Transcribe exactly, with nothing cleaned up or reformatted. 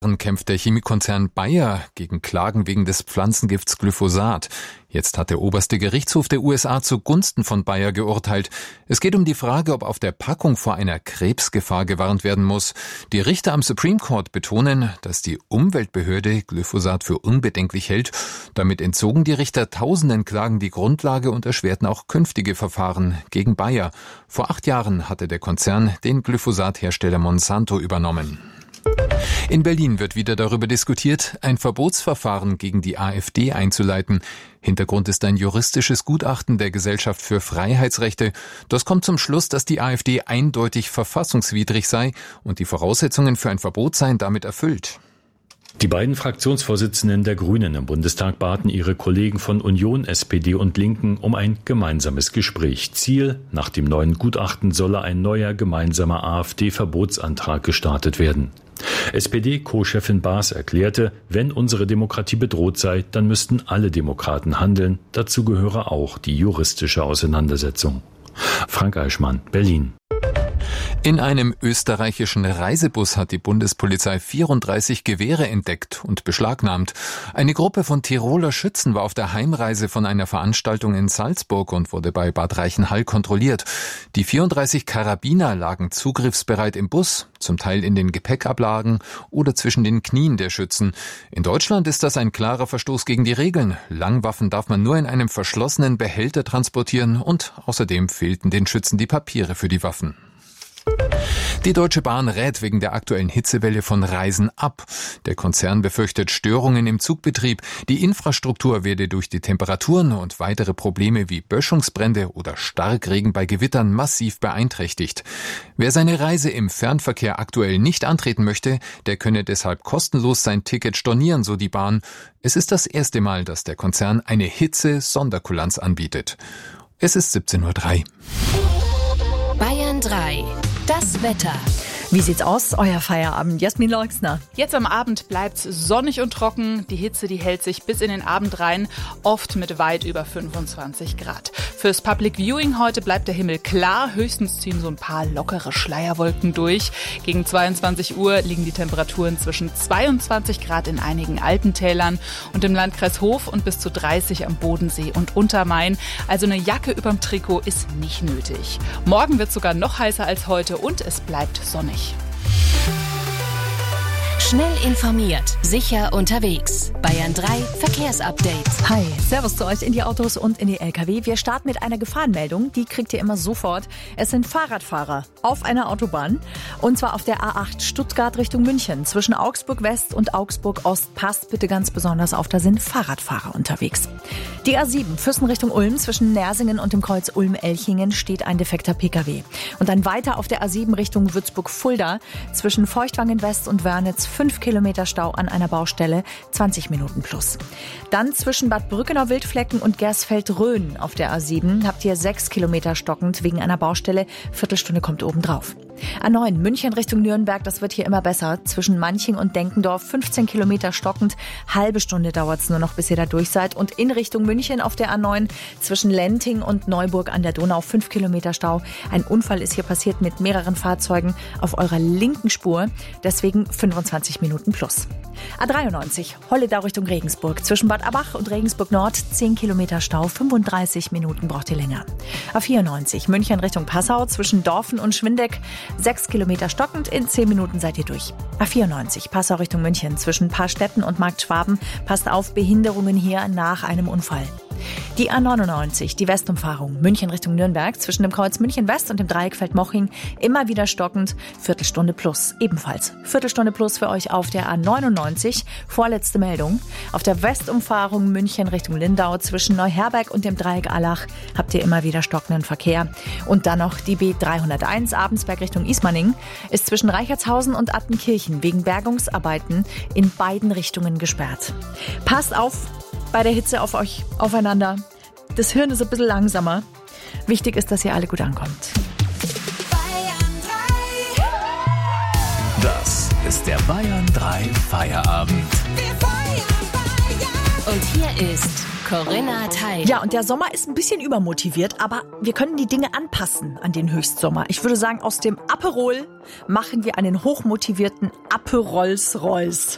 kämpft der Chemiekonzern Bayer gegen Klagen wegen des Pflanzengifts Glyphosat. Jetzt hat der oberste Gerichtshof der U S A zugunsten von Bayer geurteilt. Es geht um die Frage, ob auf der Packung vor einer Krebsgefahr gewarnt werden muss. Die Richter am Supreme Court betonen, dass die Umweltbehörde Glyphosat für unbedenklich hält. Damit entzogen die Richter tausenden Klagen die Grundlage und erschwerten auch künftige Verfahren gegen Bayer. Vor acht Jahren hatte der Konzern den Glyphosathersteller Monsanto übernommen. In Berlin wird wieder darüber diskutiert, ein Verbotsverfahren gegen die AfD einzuleiten. Hintergrund ist ein juristisches Gutachten der Gesellschaft für Freiheitsrechte. Das kommt zum Schluss, dass die AfD eindeutig verfassungswidrig sei und die Voraussetzungen für ein Verbot seien damit erfüllt. Die beiden Fraktionsvorsitzenden der Grünen im Bundestag baten ihre Kollegen von Union, S P D und Linken um ein gemeinsames Gespräch. Ziel: Nach dem neuen Gutachten solle ein neuer gemeinsamer AfD-Verbotsantrag gestartet werden. S P D-Co-Chefin Baas erklärte, wenn unsere Demokratie bedroht sei, dann müssten alle Demokraten handeln. Dazu gehöre auch die juristische Auseinandersetzung. Frank Eichmann, Berlin. In einem österreichischen Reisebus hat die Bundespolizei vierunddreißig Gewehre entdeckt und beschlagnahmt. Eine Gruppe von Tiroler Schützen war auf der Heimreise von einer Veranstaltung in Salzburg und wurde bei Bad Reichenhall kontrolliert. Die vierunddreißig Karabiner lagen zugriffsbereit im Bus, zum Teil in den Gepäckablagen oder zwischen den Knien der Schützen. In Deutschland ist das ein klarer Verstoß gegen die Regeln. Langwaffen darf man nur in einem verschlossenen Behälter transportieren und außerdem fehlten den Schützen die Papiere für die Waffen. Die Deutsche Bahn rät wegen der aktuellen Hitzewelle von Reisen ab. Der Konzern befürchtet Störungen im Zugbetrieb. Die Infrastruktur werde durch die Temperaturen und weitere Probleme wie Böschungsbrände oder Starkregen bei Gewittern massiv beeinträchtigt. Wer seine Reise im Fernverkehr aktuell nicht antreten möchte, der könne deshalb kostenlos sein Ticket stornieren, so die Bahn. Es ist das erste Mal, dass der Konzern eine Hitze-Sonderkulanz anbietet. Es ist siebzehn Uhr drei. Bayern drei. Das Wetter. Wie sieht's aus, euer Feierabend? Jasmin Leuxner. Jetzt am Abend bleibt's sonnig und trocken. Die Hitze, die hält sich bis in den Abend rein, oft mit weit über fünfundzwanzig Grad. Fürs Public Viewing heute bleibt der Himmel klar. Höchstens ziehen so ein paar lockere Schleierwolken durch. Gegen zweiundzwanzig Uhr liegen die Temperaturen zwischen zweiundzwanzig Grad in einigen Alpentälern und im Landkreis Hof und bis zu dreißig am Bodensee und Untermain. Also eine Jacke überm Trikot ist nicht nötig. Morgen wird's sogar noch heißer als heute und es bleibt sonnig. Schnell informiert, sicher unterwegs. Bayern drei Verkehrsupdate. Hi, servus zu euch in die Autos und in die L K W. Wir starten mit einer Gefahrenmeldung, die kriegt ihr immer sofort. Es sind Fahrradfahrer auf einer Autobahn und zwar auf der A acht Stuttgart Richtung München. Zwischen Augsburg West und Augsburg Ost passt bitte ganz besonders auf, da sind Fahrradfahrer unterwegs. Die A sieben Füssen Richtung Ulm, zwischen Nersingen und dem Kreuz Ulm-Elchingen steht ein defekter P K W. Und dann weiter auf der A sieben Richtung Würzburg-Fulda, zwischen Feuchtwangen West und Wernitz fünf Kilometer Stau an einer Baustelle, zwanzig Minuten plus. Dann zwischen Bad Brückenau-Wildflecken und Gersfeld-Rhön auf der A sieben habt ihr sechs Kilometer stockend wegen einer Baustelle, Viertelstunde kommt obendrauf. A neun München Richtung Nürnberg, das wird hier immer besser. Zwischen Manching und Denkendorf fünfzehn Kilometer stockend, halbe Stunde dauert es nur noch, bis ihr da durch seid. Und in Richtung München auf der A neun zwischen Lenting und Neuburg an der Donau fünf Kilometer Stau. Ein Unfall ist hier passiert mit mehreren Fahrzeugen auf eurer linken Spur, deswegen fünfundzwanzig Minuten plus. A dreiundneunzig Holledau Richtung Regensburg, zwischen Bad Abach und Regensburg Nord zehn Kilometer Stau, fünfunddreißig Minuten braucht ihr länger. A vierundneunzig München Richtung Passau, zwischen Dorfen und Schwindeck sechs Kilometer stockend, in zehn Minuten seid ihr durch. A vierundneunzig Passau Richtung München, zwischen Paarstetten und Markt Schwaben, passt auf, Behinderungen hier nach einem Unfall. Die A neunundneunzig, die Westumfahrung, München Richtung Nürnberg, zwischen dem Kreuz München West und dem Dreieck Feldmoching, immer wieder stockend, Viertelstunde plus, ebenfalls. Viertelstunde plus für euch auf der A neunundneunzig, vorletzte Meldung. Auf der Westumfahrung München Richtung Lindau, zwischen Neuherberg und dem Dreieck Allach, habt ihr immer wieder stockenden Verkehr. Und dann noch die B dreihunderteins, Abensberg Richtung Ismaning, ist zwischen Reichertshausen und Attenkirchen wegen Bergungsarbeiten in beiden Richtungen gesperrt. Passt auf bei der Hitze auf euch aufeinander. Das Hirn ist ein bisschen langsamer. Wichtig ist, dass ihr alle gut ankommt. Das ist der Bayern drei Feierabend. Und hier ist Corinna Teil. Ja, und der Sommer ist ein bisschen übermotiviert, aber wir können die Dinge anpassen an den Höchstsommer. Ich würde sagen, aus dem Aperol machen wir einen hochmotivierten Aperolls Rolls.